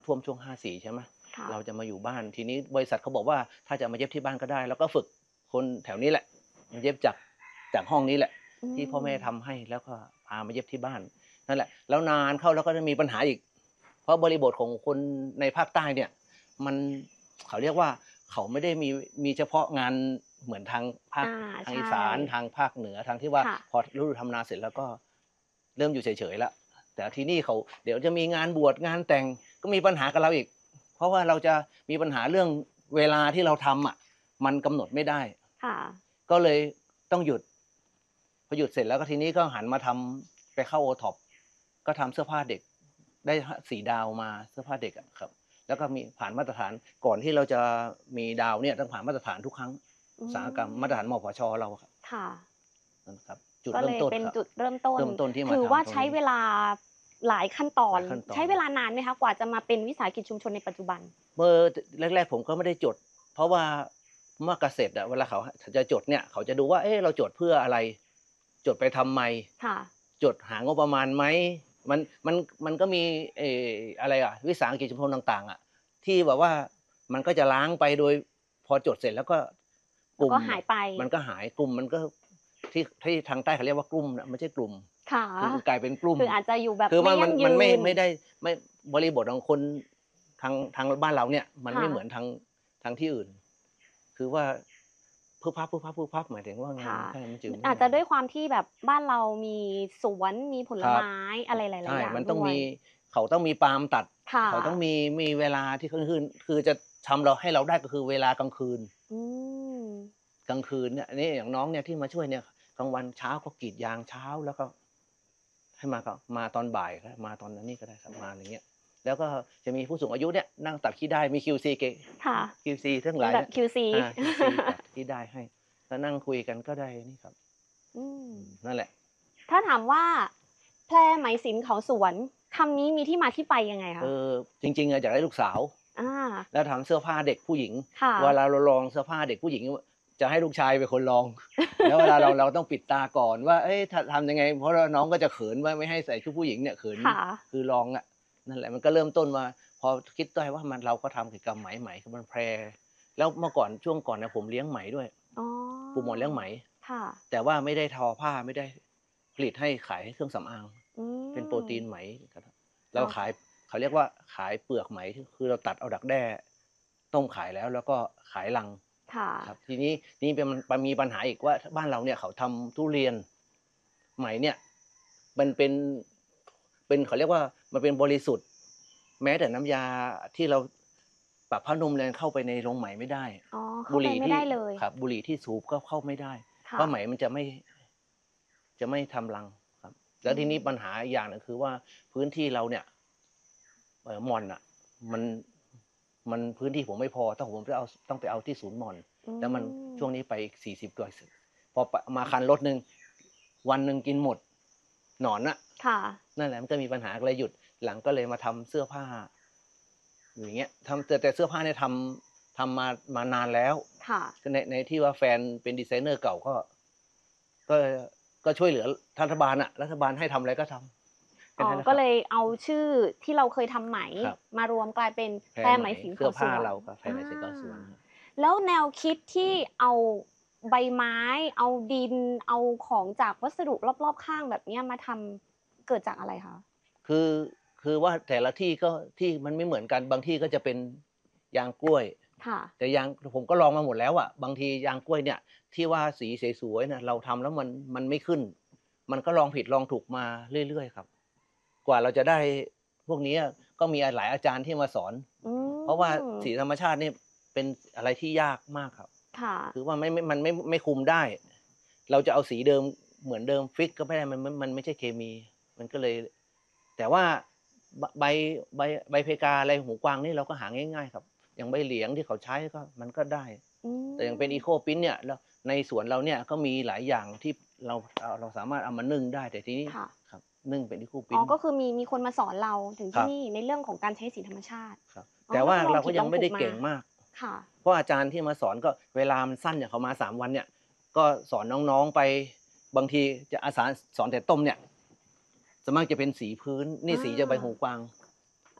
ท่วมช่วง54ใช่ไหมค่ะเราจะมาอยู่บ้านทีนี้บริษัทเขาบอกว่าถ้าจะมาเย็บที่บ้านก็ได้แล้วก็ฝึกคนแถวนี้แหละมาเย็บจากห้องนี้แหละอืที่พ่อแม่มทำให้แล้วก็พามาเย็บที่บ้านนั่นแหละแล้วนานเข้าแล้วก็จะมีปัญหาอีกเพราะบริบทของคนในภาคใต้เนี่ยมันเขาเรียกว่าเขาไม่ได้มีเฉพาะงานเหมือนทางภาคอาทางใช่อีสานทางภาคเหนือทางที่ว่าค่ะพอฤดูทำนาเสร็จแล้วก็เริ่มอยู่เฉยๆแล้วแต่ที่นี่เขาเดี๋ยวจะมีงานบวชงานแต่งก็มีปัญหากับเราอีก เพราะว่าเราจะมีปัญหาเรื่องเวลาที่เราทำอ่ะมันกำหนดไม่ได้ค่ะก็เลยต้องหยุดพอหยุดเสร็จแล้วก็ทีนี้ก็หันมาทำไปเข้าโอท็อปก็ทำเสื้อผ้าเด็กได้4 ดาวมาเสื้อผ้าเด็กอะครับแล้วก็มีผ่านมาตรฐานก่อนที่เราจะมีดาวเนี่ยต้องผ่านมาตรฐานทุกครั้งอือุตสาหกรรมมมาตรฐานมผชเราครับค่ะนะครับจุดก็เริ่เลยเป็นมต้นครับจุดเริ่มต้นเริ่มต้นที่มาถือว่าทำตรงนี้ใช้เวลาหลายขั้นตอนหลายขั้นตอใช้นเวลานานไหมคะกว่าจะมาเป็นวิสาหกิจชุมชนในปัจจุบันเมื่อแรกๆผมก็ไม่ได้จดเพราะว่าเมื่อเกษตรอะเวลาเขาจะจดเนี่ยเขาจะดูว่าเอ๊ะเราจดเพื่ออะไรจดไปทำไมค่ะจดหางบประมาณไหมมันมันมันก็มีอะไรอะวิสาหกิจชุมชนต่างๆอะที่แบบว่ามันก็จะล้างไปโดยพอจดเสร็จแล้วก็กแล้วลุ่มอะก็หายไปมันก็หายกลุ่มมันก็ที่ทางใต้เขาเรียกว่ากลุ่มนะไม่ใช่กลุ่มค่ะคือกลายเป็นกลุ่มคืออาจจะอยู่แบบคือว่าไม่ยั่งยืมันนไม่ได้ไม่บริบทของคนทางบ้านเราเนี่ยมันไม่ค่ะเหมือนทางที่อื่น คือว่าพึบพับพึบพับพึบพับหมายถึงว่างานค่ะแค่มันจึงไม่อาจจะนานด้วยความที่แบบบ้านเรามีสวนมีผครับลไม้อะไรหลายๆใช่อย่างด้วยเขาต้องมีปาล์มตัดค่ะเขาต้องมีเวลาที่คือจะทำเราให้เราได้ก็คือเวลากลางคืนอืมกลางคืนเนี่ยนี่อย่างน้องเนี่ยที่มาช่วยเนี่ยกลางวันเช้าก็กรีดยางเช้าแล้วก็ให้มาก็มาตอนบ่ายก็มาตอนนั้นนี่ก็ได้ครับมาอย่างเงี้ยแล้วก็จะมีผู้สูงอายุเนี่ยนั่งตัดขี้ได้มี QC เกค่ะ QC ทั้งหลายแบบเนี่ย QC QC ตัดขี้ได้ให้ก็นั่งคุยกันก็ได้นี่ครับอืมนั่นแหละถ้าถามว่าแพรไหมศิลป์เขาสวนคำนี้มีที่มาที่ไปยังไงคะจริงๆอะอยากได้ลูกสาวอาแล้วทำเสื้อผ้าเด็กผู้หญิงค่ะเวลาเราลองเสื้อผ้าเด็กผู้หญิงจะให้ลูกชายเป็นคนลองแล้วเวลาเราต้องปิดตาก่อนว่าเอ๊ะทำยังไงเพราะน้องก็จะเขินว่าไม่ให้ใส่ชุดผู้หญิงเนี่ยเขินค่ะคือลองอะนั่นแหละมันก็เริ่มต้นมาพอคิดได้ว่าเราก็ทำกิจกรรมไหมคือมันแพรแล้วเมื่อก่อนช่วงก่อนเนี่ยผมเลี้ยงไหมด้วยอ๋อปลูกหมอนเลี้ยงไหมค่ะแต่ว่าไม่ได้ทอผ้าไม่ได้ผลิตให้ขายให้เครื่องสำอางอืเป็นโปรตีนไหมเราอ๋อขาย เขาเรียกว่าขายเปลือกไหมคือเราตัดเอาดักแด้ต้มขายแล้วก็ขายลังค่ะครับทีนี้นี่มันมีปัญหาอีกว่าบ้านเราเนี่ยเขาทำทุเรียนไหมเนี่ยมันเป็นเขาเรียกว่ามันเป็นบริสุทธิ์แม้แต่น้ำยาที่เราปรับผ้านุ่มเลยเข้าไปในโรงไหมไม่ได้อ๋อเข้าบุหไปไม่รี่ที่ได้เลยครับบุหรี่ที่สูบก็เข้าไม่ได้เพค่ะราะไหมมันจะไม่ทำรังครับแล้วทีนี้ปัญหาอีกอย่างหนึงคือว่าพื้นที่เราเนี่ย มอนอ่ะมันมันพื้นที่ผมไม่พอต้องไปเอาที่ศูนย์มอนอืแล้วมันมช่วงนี้ไปอีก40 กว่าพอมาคันรถหนึ่งวันหนึ่งกินหมดหนอนอะค่ะนั่นแหละมันก็มีปัญหาก็เลยหยุดหลังก็เลยมาทำเสื้อผ้าอย่างเงี้ยทำแต่เสื้อผ้าเนี่ยทำมานานแล้วค่ะในที่ว่าแฟนเป็นดีไซเนอร์เก่าก็ก็ช่วยเหลือรัฐบาลอะรัฐบาลให้ทำอะไรก็ทำแค่อ๋อนั้นแหละครับก็เลยเอาชื่อที่เราเคยทำไหมครับมารวมกลายเป็นแพรแพรไหไหมมศิลป์เสื้อผ้าเขาสวนเราก็แพรอาไหมเสกลสวนครับแล้วแนวคิดที่เอาใบไม้เอาดินเอาของจากวัสดุรอบๆข้างแบบเนี้ยมาทำเกิดจากอะไรคะคือคือว่าแต่ละที่ก็ที่มันไม่เหมือนกันบางที่ก็จะเป็นยางกล้วยค่ะแต่ยางผมก็ลองมาหมดแล้วอะบางทียางกล้วยเนี่ยที่ว่าสีสวยๆน่ะเราทำแล้วมันไม่ขึ้นมันก็ลองผิดลองถูกมาเรื่อยๆครับกว่าเราจะได้พวกนี้ก็มีหลายอาจารย์ที่มาสอนอืเพราะว่ามสีธรรมชาตินี่เป็นอะไรที่ยากมากครับค่ะคือว่ามันไม่คุมได้ เราจะเอาสีเดิมเหมือนเดิมฟิกก็ไม่ได้มันไม่ใช่เคมี มันก็เลย แต่ว่าใบใบใบเพกาอะไรหูกวางนี่เราก็หาง่ายๆครับ อย่างใบเหลียงที่เขาใช้ก็มันก็ได้อืแต่อย่างเป็นมอีโคปิ้นเนี่ยแล้วในสวนเราเนี่ยก็มีหลายอย่างที่เราสามารถเอามานึ่งได้แต่ทีนี้ค่ะครับนึ่งเป็นอีโคอ๋อปิ้นก็คือมีคนมาสอนเราถึงครับที่นี่ในเรื่องของการใช้สีธรรมชาติครับอ๋อแต่ว่าก็คือลองเราก็ยังไม่ได้ผิดลองถูกมาเก่งมากค่ะเพราะอาจารย์ที่มาสอนก็เวลามันสั้นอย่างเขามา3 วันเนี่ยก็สอนน้องๆไปบางทีจะอาสาสอนแต่ต้มเนี่ยส่วนมากจะเป็นสีพื้นนี่สีจะใบหูกวาง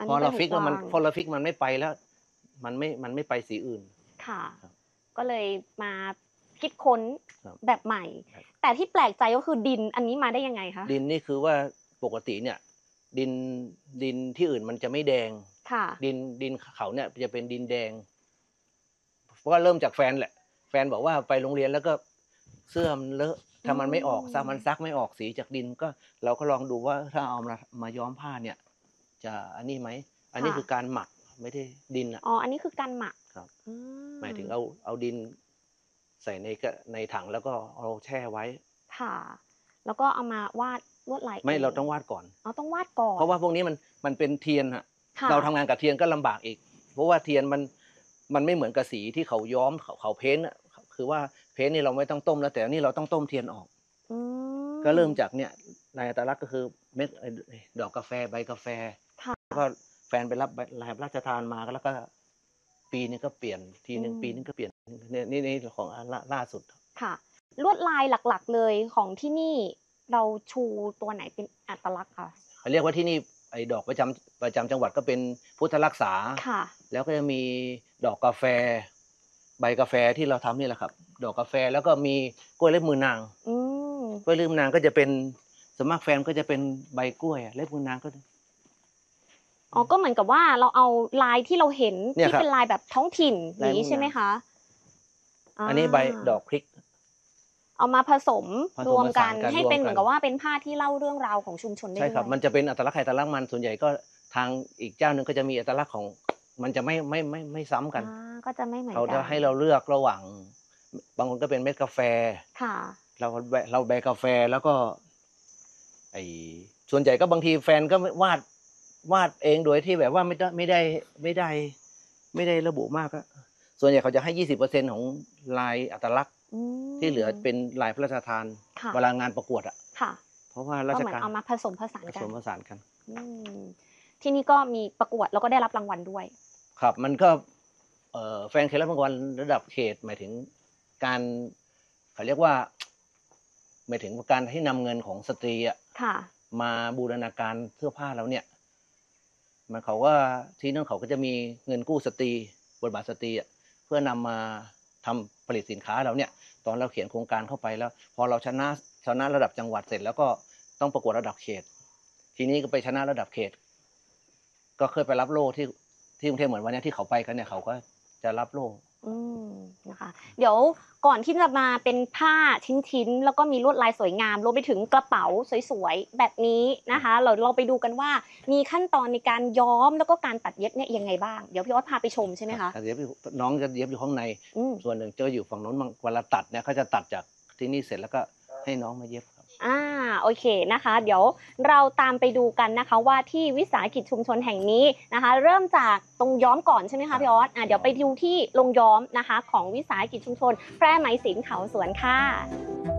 อันพนี้อเป็เรานหูฟิกกแล้ววามันงพอเราฟิกมันไม่ไปแล้ว มันไม่ไปสีอื่นค่ะครับก็เลยมาคิดค้นครับแบบใหม่ครับแต่ที่แปลกใจก็คือดินอันนี้มาได้ยังไงคะ? ดินนี่คือว่าปกติเนี่ย ดินที่อื่นมันจะไม่แดงค่ะดินเขาเนี่ยจะเป็นดินแดง เพราะว่าเริ่มจากแฟนแหละ แฟนบอกว่าไปโรงเรียนแล้วก็เสื้อมันเลอะ ถ้ามันไม่ออก ถ้ามันซักไม่ออกสีจากดิน ก็เราก็ลองดูว่าถ้าเอามาย้อมผ้าเนี่ย จะอันนี้ไหม อันนี้ค่ะคือการหมักไม่ได้ดินอะอ๋อ อันนี้คือการหมักครับอืหมายถึงมเอาดินใส่ในถังแล้วก็เอาแช่ไว้ค่ะ แล้วก็เอามาวาดลวดลายไม่เองเราต้องวาดก่อนอ๋อ ต้องวาดก่อนเพราะว่าพวกนี้มันเป็นเทียนอะค่ะเราทำงานกับเทียนก็ลำบากอีก เพราะว่าเทียนมันไม่เหมือนกับสีที่เขาย้อมเขาเพ้นท์อะ คือว่าเพ้นท์นี่เราไม่ต้องต้มแล้ว แต่อันนี้เราต้องต้มเทียนออกอืก็เริ่มมจากเนี่ยลายอัตลักษณ์ก็คือเม็ดดอกกาแฟ ใบกาแฟค่ะแล้วก็แฟนไปรับลายพระราชทานมา แล้วก็ปีหนึ่งก็เปลี่ยนทีหนึ่ง ปีหนึ่งก็เปลี่ยน นี่ของล่าสุดค่ะ ลวดลายหลัก ๆ เลยของที่นี่ เราชูตัวไหนเป็นอัตลักษณ์คะ? เขาเรียกว่าที่นี่ไอ้ดอกประจำจังหวัดก็เป็นพุทธรักษาค่ะแล้วก็จะมีดอกกาแฟ ใบกาแฟที่เราทำนี่แหละครับ ดอกกาแฟแล้วก็มีกล้วยเล็บมือนางอืมกล้วยเล็บมือนางก็จะเป็น ส่วนมากแฟนก็จะเป็นใบกล้วยอะ เล็บมือนางก็อ๋อ ก็เหมือนกับว่าเราเอาลายที่เราเห็นเนี่ยที่ครับเป็นลายแบบท้องถิ่น อลาย่าย งมืงี้อใช่ไหมนางคะ? อันนี้ใบดอกพริกเอามาผสมผสมรวมผกัสาน นกันให้รวมเป็นเหกัมือน นกับว่าเป็นผ้าที่เล่าเรื่องราวของชุมชนได้ใช่ด้ครับวยมันจะเป็นอัตลักษณ์ใครอัตลักษณ์มัน ส่วนใหญ่ก็ทางอีกเจ้าหนึ่งก็จะมีอัตลักษณ์ของ มันจะไม่ซ้ำกันอา ก็จะไม่เหมือนเขากัจะนให้เราเลือกระหว่าง บางคนก็เป็นเม็ดกาแฟค่ะเราใบกาแฟแล้วก็ส่วนใหญ่ก็บางทีแฟนก็วาดเองโดยที่แบบว่าไม่ได้ระบุมาก ก็ส่วนใหญ่เขาจะให้ 20% ของลายอัตลักษณ์อืที่เหลือมเป็นลายพระราชทานค่ะเวลางานประกวดอะค่ะเพราะว่าก็ราเหชมือนการเอามาผสมผสานผกัสนมผสานกันอืม ที่นี่ก็มีประกวดแล้วก็ได้รับรางวัลด้วยครับ มันก็ แฟนเคยรับรางวัลระดับเขต หมายถึงการ เขาเรียกว่า หมายถึงการให้นำเงินของสตรีอะค่ะมาบูรณาการเสื้อผ้าเราเนี่ย เขาว่าที่นั่นเขาก็จะมีเงินกู้สตรี บทบาทสตรีอะ เพื่อนำมาทำผลิตสินค้าเราเนี่ย ตอนเราเขียนโครงการเข้าไปแล้ว พอเราชนะระดับจังหวัดเสร็จ แล้วก็ต้องประกวดระดับเขต ทีนี้ก็ไปชนะระดับเขต ก็เคยไปรับโล่ที่กรุงเทพ เหมือนวันนี้ที่เขาไปกันเนี่ย เขาก็จะรับโล่อืม นะคะ เดี๋ยวก่อนที่จะมาเป็นผ้าชิ้น ๆ แล้วก็มีลวดลายสวยงาม รวมไปถึงกระเป๋าสวย ๆ แบบนี้นะคะ เราไปดูกันว่า มีขั้นตอนในการย้อม แล้วก็การตัดเย็บเนี่ยยังไงบ้าง เดี๋ยวพี่ออสพาไปชมใช่ไหมคะ? เย็บอยู่ น้องจะเย็บอยู่ข้างในอืมส่วนหนึ่งจะอยู่ฝั่งโน้น เวลาตัดเนี่ยเขาจะตัดจากที่นี่เสร็จ แล้วก็ให้น้องมาเย็บครับอา โอเคนะคะ เดี๋ยวเราตามไปดูกันนะคะว่าที่วิสาหกิจชุมชนแห่งนี้นะคะ เริ่มจากตรงย้อมก่อนใช่ไหมคะพี่ออส? เดี๋ยวไปดูที่โรงย้อมนะคะของวิสาหกิจชุมชนแพร่ไหมสินเขาสวนค่ะ